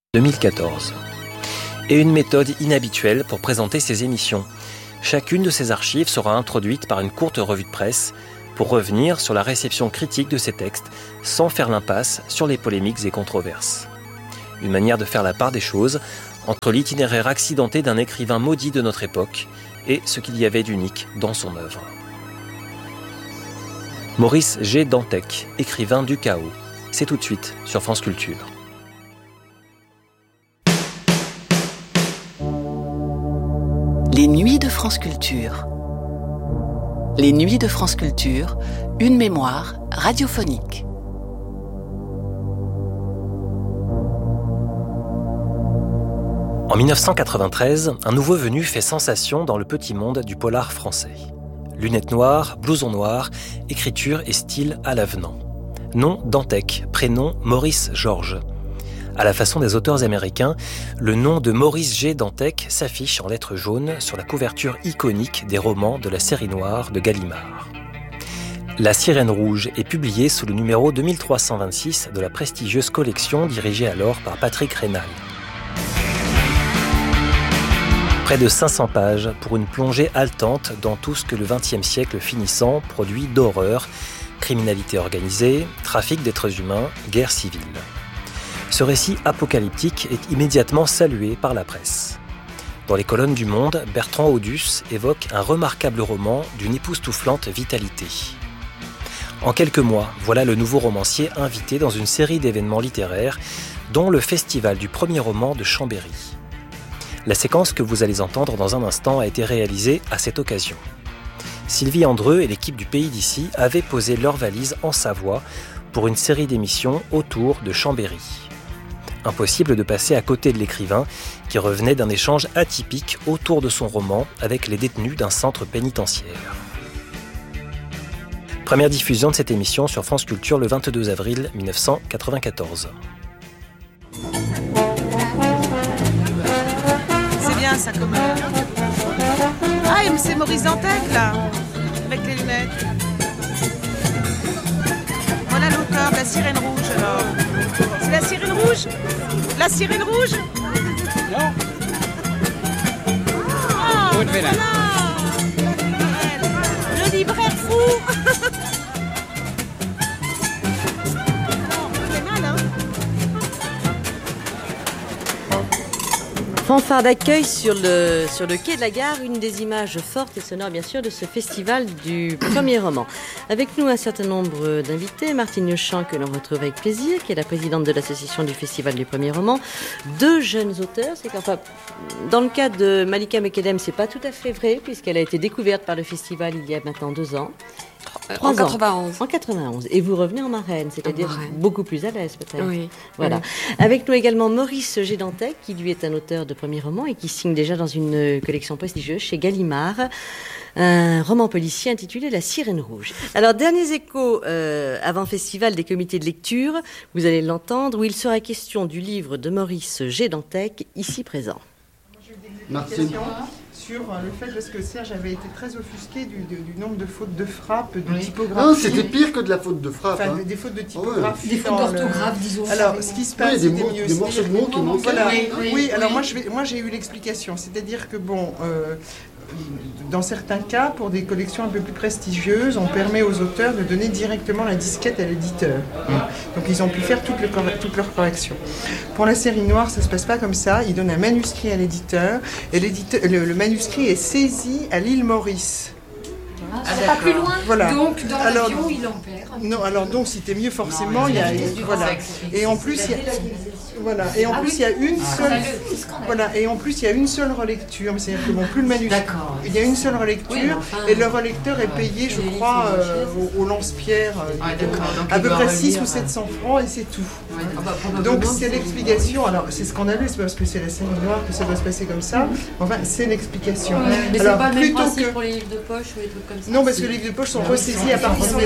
2014. Et une méthode inhabituelle pour présenter ces émissions. Chacune de ces archives sera introduite par une courte revue de presse pour revenir sur la réception critique de ces textes sans faire l'impasse sur les polémiques et controverses. Une manière de faire la part des choses entre l'itinéraire accidenté d'un écrivain maudit de notre époque et ce qu'il y avait d'unique dans son œuvre. Maurice G. Dantec, écrivain du chaos. C'est tout de suite sur France Culture. Les nuits de France Culture. Les nuits de France Culture, une mémoire radiophonique. En 1993, un nouveau venu fait sensation dans le petit monde du polar français. Lunettes noires, blouson noir, écriture et style à l'avenant. Nom Dantec, prénom Maurice Georges. À la façon des auteurs américains, le nom de Maurice G. Dantec s'affiche en lettres jaunes sur la couverture iconique des romans de la série noire de Gallimard. La Sirène rouge est publiée sous le numéro 2326 de la prestigieuse collection dirigée alors par Patrick Raynal. Près de 500 pages pour une plongée haletante dans tout ce que le XXe siècle finissant produit d'horreur, criminalité organisée, trafic d'êtres humains, guerre civile. Ce récit apocalyptique est immédiatement salué par la presse. Dans les colonnes du Monde, Bertrand Audus évoque un remarquable roman d'une époustouflante vitalité. En quelques mois, voilà le nouveau romancier invité dans une série d'événements littéraires, dont le festival du premier roman de Chambéry. La séquence que vous allez entendre dans un instant a été réalisée à cette occasion. Sylvie Andreu et l'équipe du Pays d'ici avaient posé leurs valises en Savoie pour une série d'émissions autour de Chambéry. Impossible de passer à côté de l'écrivain qui revenait d'un échange atypique autour de son roman avec les détenus d'un centre pénitentiaire. Première diffusion de cette émission sur France Culture le 22 avril 1994. C'est bien ça comme... Ah, mais c'est Maurice Dantec là, avec les lunettes. Voilà l'auteur de La Sirène rouge alors. C'est La Sirène rouge? La Sirène rouge? Non. Oh, voilà. Le libraire fou. C'est mal, hein? Fanfare d'accueil sur le quai de la gare, une des images fortes et sonores bien sûr de ce festival du premier roman. Avec nous un certain nombre d'invités, Martine Champ que l'on retrouve avec plaisir, qui est la présidente de l'association du festival du premier roman. Deux jeunes auteurs, c'est qu'enfin, dans le cas de Malika Mekedem, c'est pas tout à fait vrai puisqu'elle a été découverte par le festival il y a maintenant 2 ans. En 91. En 91. Et vous revenez en marraine, c'est-à-dire beaucoup plus à l'aise peut-être. Oui. Voilà. Oui. Avec nous également Maurice G. Dantec, qui lui est un auteur de premier roman et qui signe déjà dans une collection prestigieuse chez Gallimard, un roman policier intitulé La Sirène rouge. Alors, derniers échos avant festival des comités de lecture, vous allez l'entendre, où il sera question du livre de Maurice G. Dantec, ici présent. Martine. Sur le fait parce que Serge avait été très offusqué du nombre de fautes de frappe, de typographie. Non, c'était pire que de la faute de frappe. Enfin, des fautes de typographie. Des fautes d'orthographe, disons. Alors, ce qui se passe, c'était mieux. Des morceaux de mots qui manquaient. Voilà. Oui, alors moi j'ai eu l'explication. C'est-à-dire que bon, dans certains cas, pour des collections un peu plus prestigieuses, on permet aux auteurs de donner directement la disquette à l'éditeur. Donc ils ont pu faire toutes leurs corrections. Pour la série noire, ça ne se passe pas comme ça. Ils donnent un manuscrit à l'éditeur et le manuscrit est saisi à l'île Maurice. C'est pas plus loin. Voilà. Donc dans l'avion, il en perd. Non, alors donc c'était mieux forcément. Il y a voilà. Et en plus il y a voilà. Et en plus il y a une seule voilà. Et en plus il y a une seule relecture. C'est-à-dire que bon, plus le manuscrit. Il y a une seule relecture et le relecteur est payé, je crois, au lance-pierre à peu près 600 ou 700 francs et c'est tout. Donc c'est l'explication. Alors c'est scandaleux, c'est parce que c'est la série noire que ça doit se passer comme ça. Enfin c'est l'explication. Mais alors c'est pas le même plutôt principe que pour les livres de poche ou les trucs comme Non, parce que les livres de poche sont ressaisis à partir de...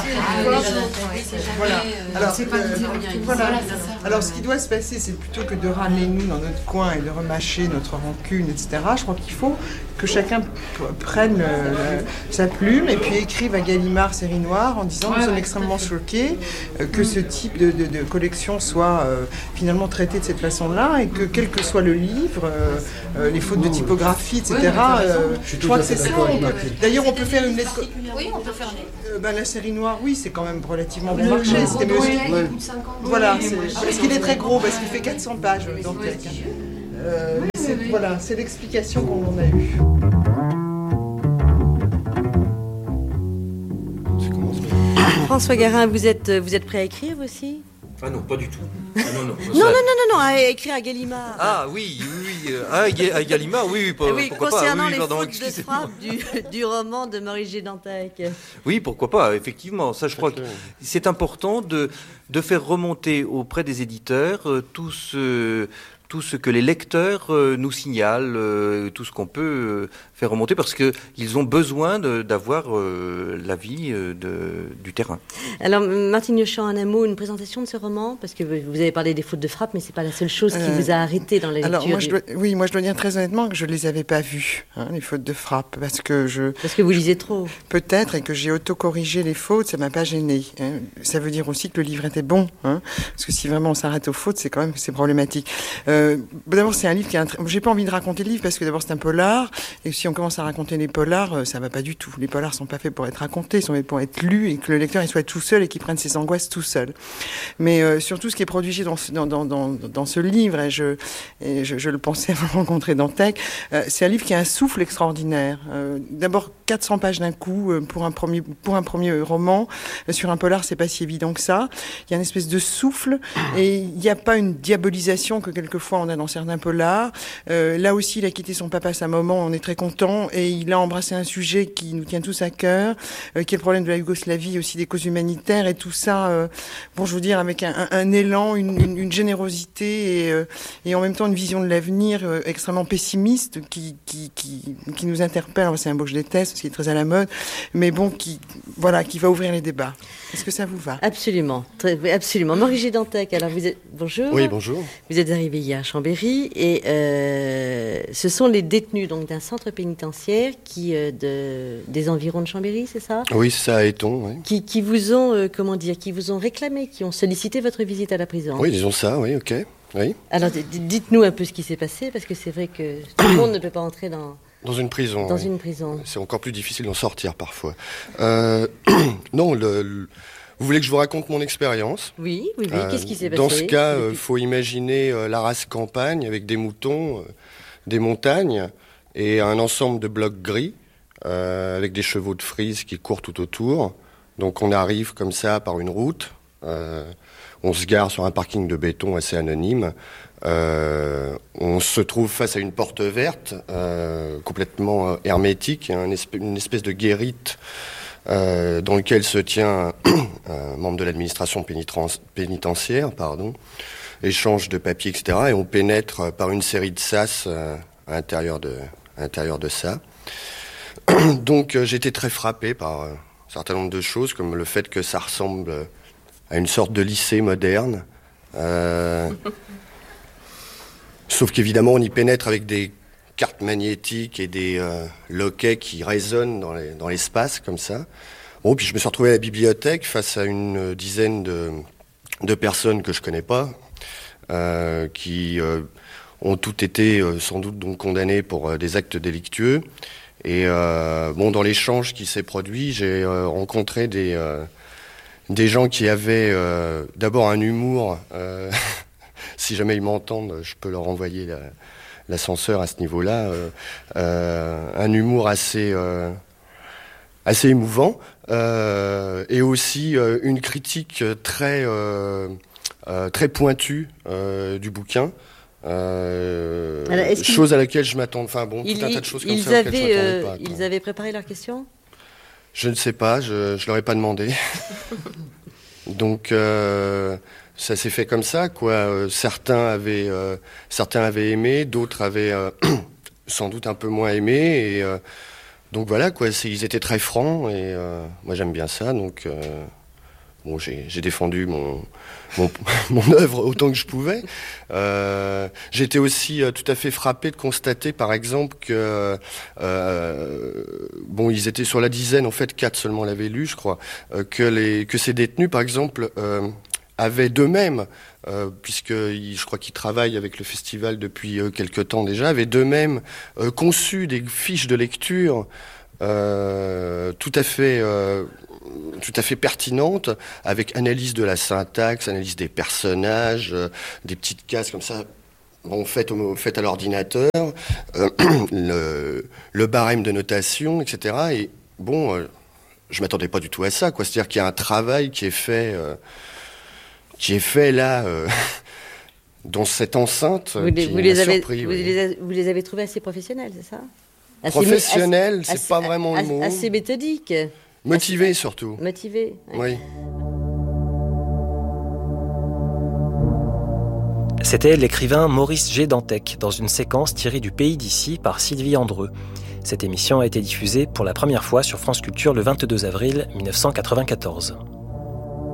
Voilà. Alors, c'est pas de dire rien. voilà. Alors, ce qui doit se passer, c'est plutôt que de râler nous dans notre coin et de remâcher notre rancune, etc. Je crois qu'il faut que chacun prenne sa plume et puis écrive à Gallimard Série Noire en disant nous sommes extrêmement choqués que ce type de collection soit finalement traité de cette façon-là et que quel que soit le livre, les fautes de typographie, etc. Je crois que c'est ça. D'ailleurs, on peut faire une lettre. Oui, on peut faire une lettre. La Série Noire, oui, c'est quand même relativement bon marché. C'était mieux. Voilà, parce qu'il est très gros, parce qu'il fait 400 pages dans le texte. Voilà, c'est l'explication qu'on en a eue. François Garin, vous êtes prêt à écrire aussi? Ah non, pas du tout. Non, à écrire à Gallimard. Ah oui. À Gallimard, oui, pourquoi concernant pas. Les fautes de frappe du roman de Maurice G. Dantec. Oui, pourquoi pas, effectivement. Ça, je crois que c'est important de faire remonter auprès des éditeurs tout ce que les lecteurs nous signalent, tout ce qu'on peut faire remonter, parce qu'ils ont besoin d'avoir l'avis du terrain. Alors, Martine Yochan, en un mot, une présentation de ce roman, parce que vous avez parlé des fautes de frappe, mais c'est pas la seule chose qui vous a arrêté dans la lecture. Alors, moi, je dois dire très honnêtement que je les avais pas vues, les fautes de frappe, parce que vous lisez trop. Peut-être, et que j'ai auto-corrigé les fautes, ça m'a pas gêné. Ça veut dire aussi que le livre était bon, parce que si vraiment on s'arrête aux fautes, c'est problématique. D'abord, c'est un livre qui est j'ai pas envie de raconter le livre parce que d'abord c'est un polar, et si on commence à raconter les polars, ça va pas du tout. Les polars sont pas faits pour être racontés, ils sont faits pour être lus et que le lecteur il soit tout seul et qu'il prenne ses angoisses tout seul. Mais surtout, ce qui est produit dans ce livre, et je le pensais avant de rencontrer Dantec, c'est un livre qui a un souffle extraordinaire. D'abord 400 pages d'un coup pour un premier roman. Sur un polar, c'est pas si évident que ça. Il y a une espèce de souffle et il n'y a pas une diabolisation que quelquefois on a dans certains polars. Là aussi, il a quitté son papa à sa maman, on est très content, et il a embrassé un sujet qui nous tient tous à cœur, qui est le problème de la Yougoslavie, aussi des causes humanitaires, et tout ça, je veux dire, avec un élan, une générosité, et en même temps une vision de l'avenir extrêmement pessimiste, qui nous interpelle. Alors, c'est un mot que je déteste, parce qu'il est très à la mode, mais qui va ouvrir les débats. Est-ce que ça vous va? Absolument, absolument. Maurice G. Dantec, alors vous êtes... Bonjour. Oui, bonjour. Vous êtes arrivé hier à Chambéry, et ce sont les détenus donc d'un centre pénitentiaire des environs de Chambéry, c'est ça? Oui, c'est ça, à Éton, oui. Qui vous ont, qui vous ont réclamé, qui ont sollicité votre visite à la prison. Oui, disons ça, oui, ok. Oui. Alors, dites-nous un peu ce qui s'est passé, parce que c'est vrai que tout le monde ne peut pas entrer dans une prison. Dans une prison. C'est encore plus difficile d'en sortir parfois. Non, vous voulez que je vous raconte mon expérience? Oui, qu'est-ce qui s'est passé? Dans ce cas, il faut imaginer la race campagne avec des moutons, des montagnes et un ensemble de blocs gris avec des chevaux de frise qui courent tout autour. Donc on arrive comme ça par une route, on se gare sur un parking de béton assez anonyme, on se trouve face à une porte verte complètement hermétique, une espèce de guérite dans lequel se tient un membre de l'administration pénitentiaire, échange de papiers, etc. Et on pénètre par une série de sas à l'intérieur de ça. Donc j'ai été très frappé par un certain nombre de choses, comme le fait que ça ressemble à une sorte de lycée moderne. Sauf qu'évidemment, on y pénètre avec des cartes magnétiques et des loquets qui résonnent dans l'espace, comme ça. Bon, puis je me suis retrouvé à la bibliothèque face à une dizaine de personnes que je connais pas, qui ont toutes été sans doute donc condamnées pour des actes délictueux. Et dans l'échange qui s'est produit, j'ai rencontré des gens qui avaient d'abord un humour. Si jamais ils m'entendent, je peux leur envoyer l'ascenseur à ce niveau-là. Un humour assez émouvant, et aussi une critique très pointue du bouquin. Chose à laquelle je m'attends. Enfin bon, tout un tas de choses comme ça auxquelles je m'attendais pas. Ils avaient préparé leurs questions? Je ne sais pas, je leur ai pas demandé. Donc ça s'est fait comme ça, quoi. Certains avaient aimé, d'autres avaient sans doute un peu moins aimé, et Donc voilà, quoi, ils étaient très francs et moi j'aime bien ça. Donc bon, j'ai défendu mon œuvre autant que je pouvais. J'étais aussi tout à fait frappé de constater, par exemple, que bon, ils étaient sur la dizaine, en fait, 4 seulement l'avaient lu, je crois, que ces détenus, par exemple, avaient d'eux-mêmes, puisque je crois qu'ils travaillent avec le festival depuis quelque temps déjà, avaient d'eux-mêmes conçu des fiches de lecture tout à fait pertinente, avec analyse de la syntaxe, analyse des personnages, des petites cases comme ça, bon, faites à l'ordinateur, le barème de notation, etc. Et bon, je m'attendais pas du tout à ça, quoi. C'est-à-dire qu'il y a un travail qui est fait là. Dans cette enceinte, vous les avez trouvés assez professionnels, c'est ça? Professionnels, c'est pas vraiment le mot. Assez méthodique. Motivé surtout. Motivé. Oui. C'était l'écrivain Maurice G. Dantec dans une séquence tirée du Pays d'ici par Sylvie Andreu. Cette émission a été diffusée pour la première fois sur France Culture le 22 avril 1994.